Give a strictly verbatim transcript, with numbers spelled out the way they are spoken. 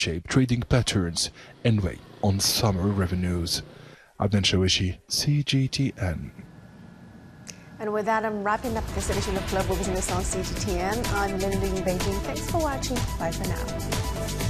shape trading patterns and weigh on summer revenues. Adnan Shawishi, C G T N. And with that, I'm wrapping up this edition of Global Business on C G T N. I'm Lily in Beijing. Thanks for watching. Bye for now.